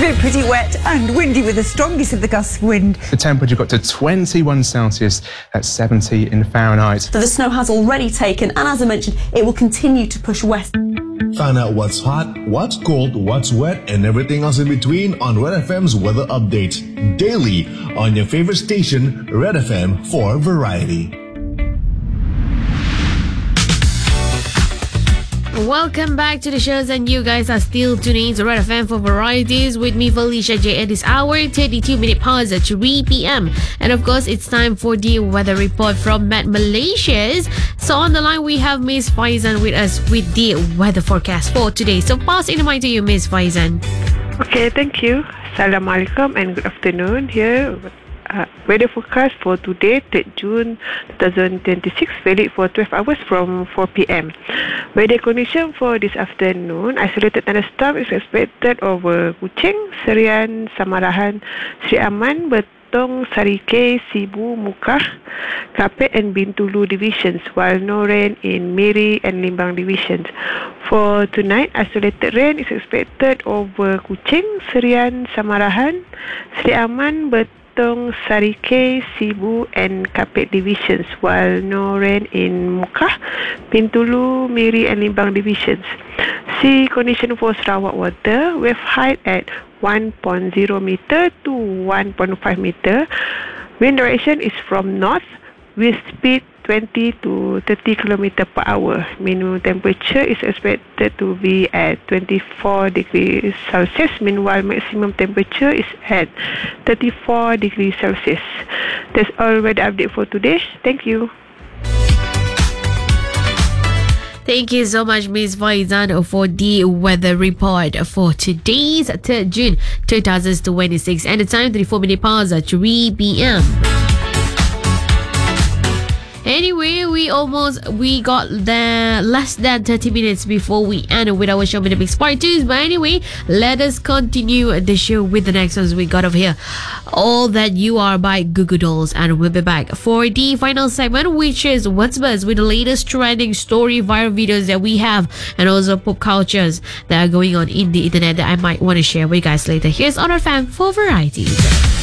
Also pretty wet and windy with the strongest of the gusts of wind. The temperature got to 21 Celsius, that's 70 in Fahrenheit. So the snow has already taken, and as I mentioned, it will continue to push west. Find out what's hot, what's cold, what's wet, and everything else in between on Red FM's weather update. Daily on your favorite station, Red FM for variety. Welcome back to the shows, and you guys are still tuning in to Red FM for varieties with me, Felicia J. At this hour, 32-minute pause at 3 p.m. And of course, it's time for the weather report from Met Malaysia's. So on the line, we have Miss Faizan with us with the weather forecast for today. So pass in the mic to you, Miss Faizan. Okay, thank you. Assalamualaikum and good afternoon. Here, weather forecast for today, 3rd June 2026, valid for 12 hours from 4 p.m. Weather condition for this afternoon, isolated thunderstorm is expected over Kuching, Serian, Samarahan, Sri Aman, Betong, Sarike, Sibu, Mukah, Kapet and Bintulu divisions, while no rain in Miri and Limbang divisions. For tonight, isolated rain is expected over Kuching, Serian, Samarahan, Sri Aman, Betong, Sarike, Sibu and Kapet divisions, while no rain in Mukah, Bintulu, Miri and Limbang divisions. Sea condition for Sarawak water, wave height at 1.0 meter to 1.5 meter. Wind direction is from north with speed 20 to 30 km per hour. Minimum temperature is expected to be at 24 degrees Celsius. Meanwhile, maximum temperature is at 34 degrees Celsius. That's all weather update for today. Thank you. Thank you so much, Ms. Faizan, for the weather report for today's 3rd June 2026. And the time, 34-minute pause at 3 p.m. Anyway, we got there less than 30 minutes before we end with our show with the Big Part 2. But anyway, let us continue the show with the next ones we got over here. All That You Are by Goo Goo Dolls, and we'll be back for the final segment, which is What's Buzz, with the latest trending story viral videos that we have, and also pop cultures that are going on in the internet that I might want to share with you guys later. Here's On Our Fam for Varieties.